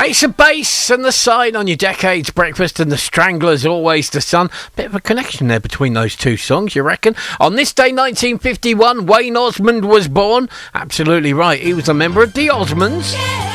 Ace of Base and The Sign on your Decades Breakfast, and The Stranglers, Always the Sun. Bit of a connection there between those two songs, you reckon? On this day, 1951, Wayne Osmond was born. Absolutely right, he was a member of the Osmonds.